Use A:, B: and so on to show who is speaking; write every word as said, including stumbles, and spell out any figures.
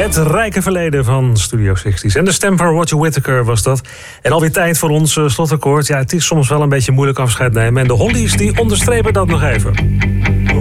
A: Het rijke verleden van Studio zestig. En de stem van Roger Whittaker was dat. En alweer tijd voor ons slotakkoord. Ja, het is soms wel een beetje moeilijk afscheid nemen. En de Hollies die onderstrepen dat nog even.